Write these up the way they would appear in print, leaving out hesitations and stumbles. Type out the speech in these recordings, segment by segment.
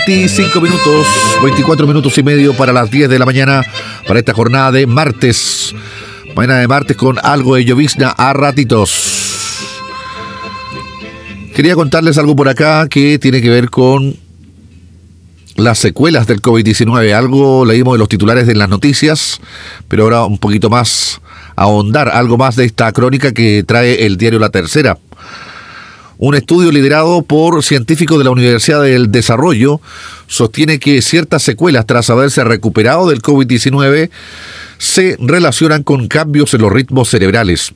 25 minutos, 24 minutos y medio para las 10 de la mañana, para esta jornada de martes. Mañana de martes con algo de llovizna a ratitos. Quería contarles algo por acá que tiene que ver con las secuelas del COVID-19. Algo leímos de los titulares de las noticias, pero ahora un poquito más ahondar, algo más de esta crónica que trae el diario La Tercera. Un estudio liderado por científicos de la Universidad del Desarrollo sostiene que ciertas secuelas tras haberse recuperado del COVID-19 se relacionan con cambios en los ritmos cerebrales.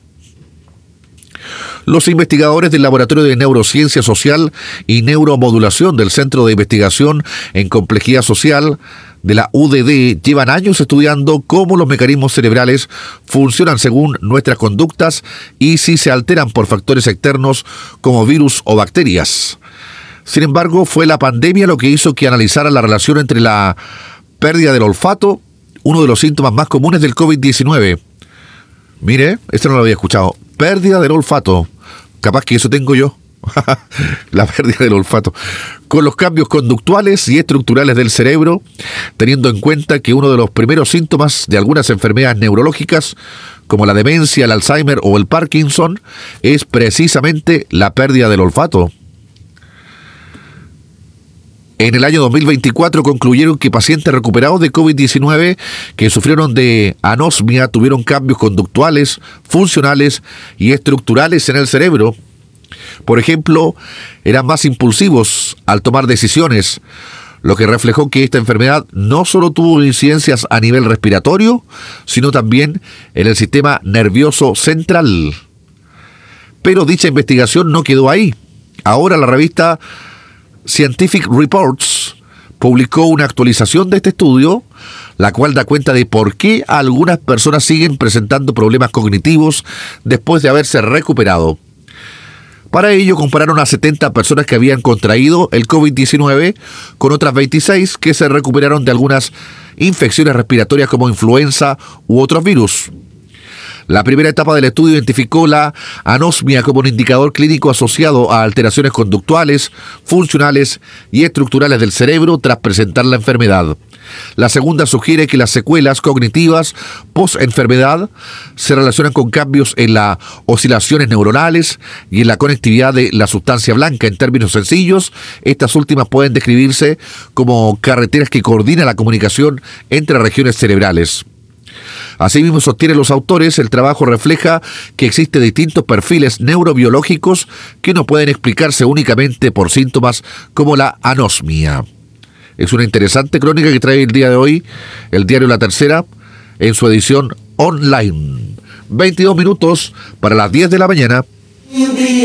Los investigadores del Laboratorio de Neurociencia Social y Neuromodulación del Centro de Investigación en Complejidad Social de la UDD llevan años estudiando cómo los mecanismos cerebrales funcionan según nuestras conductas y si se alteran por factores externos como virus o bacterias. Sin embargo, fue la pandemia lo que hizo que analizaran la relación entre la pérdida del olfato, uno de los síntomas más comunes del COVID-19. Mire, esto no lo había escuchado. Pérdida del olfato. Capaz que eso tengo yo. La pérdida del olfato. Con los cambios conductuales y estructurales del cerebro, teniendo en cuenta que uno de los primeros síntomas de algunas enfermedades neurológicas, como la demencia, el Alzheimer o el Parkinson, es precisamente la pérdida del olfato. En el año 2024 concluyeron que pacientes recuperados de COVID-19 que sufrieron de anosmia tuvieron cambios conductuales, funcionales y estructurales en el cerebro. Por ejemplo, eran más impulsivos al tomar decisiones, lo que reflejó que esta enfermedad no solo tuvo incidencias a nivel respiratorio, sino también en el sistema nervioso central. Pero dicha investigación no quedó ahí. Ahora la revista Scientific Reports publicó una actualización de este estudio, la cual da cuenta de por qué algunas personas siguen presentando problemas cognitivos después de haberse recuperado. Para ello compararon a 70 personas que habían contraído el COVID-19 con otras 26 que se recuperaron de algunas infecciones respiratorias como influenza u otros virus. La primera etapa del estudio identificó la anosmia como un indicador clínico asociado a alteraciones conductuales, funcionales y estructurales del cerebro tras presentar la enfermedad. La segunda sugiere que las secuelas cognitivas post-enfermedad se relacionan con cambios en las oscilaciones neuronales y en la conectividad de la sustancia blanca. En términos sencillos, estas últimas pueden describirse como carreteras que coordinan la comunicación entre regiones cerebrales. Asimismo, sostienen los autores, el trabajo refleja que existen distintos perfiles neurobiológicos que no pueden explicarse únicamente por síntomas como la anosmia. Es una interesante crónica que trae el día de hoy el diario La Tercera en su edición online. 22 minutos para las 10 de la mañana.